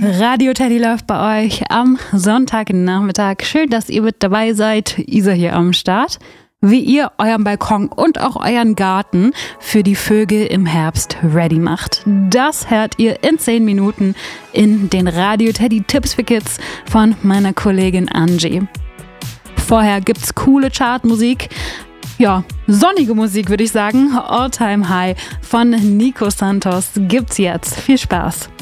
Radio Teddy läuft bei euch am Sonntagnachmittag. Schön, dass ihr mit dabei seid. Isa hier am Start. Wie ihr euren Balkon und auch euren Garten für die Vögel im Herbst ready macht. Das hört ihr in 10 Minuten in den Radio Teddy Tipps für Kids von meiner Kollegin Angie. Vorher gibt's coole Chartmusik. Ja, sonnige Musik würde ich sagen. All Time High von Nico Santos gibt's jetzt. Viel Spaß.